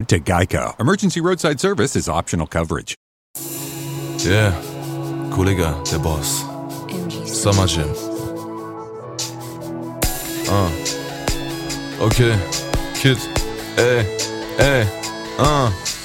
to Geico. Emergency roadside service is optional coverage. Yeah, Kollege, der Boss. Summer Jam. Okay, Kid, ey,